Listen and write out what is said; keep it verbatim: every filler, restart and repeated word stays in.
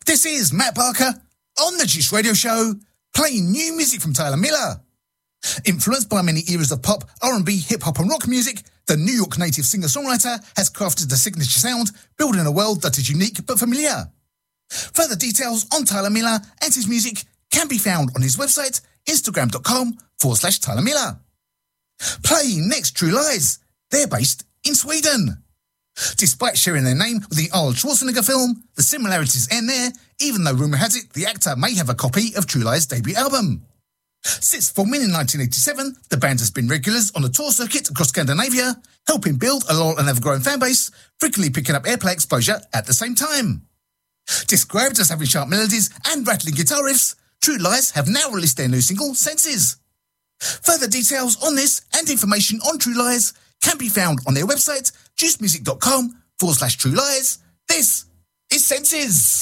This is Matt Parker on the Juice Radio Show, playing new music from Tyler Miller. Influenced by many eras of pop, R and B, hip-hop and rock music, the New York native singer-songwriter has crafted a signature sound, building a world that is unique but familiar. Further details on Tyler Miller and his music can be found on his website, instagram.com forward slash Tyler Miller. Playing next, True Lies. They're based in Sweden. Despite sharing their name with the Arnold Schwarzenegger film, the similarities end there, even though rumour has it the actor may have a copy of True Lies' debut album. Since forming in nineteen eighty-seven, the band has been regulars on the tour circuit across Scandinavia, helping build a loyal and ever-growing fanbase, frequently picking up airplay exposure at the same time. Described as having sharp melodies and rattling guitar riffs, True Lies have now released their new single, Senses. Further details on this and information on True Lies can be found on their website, juicemusic.com forward slash True Lies. This is Senses.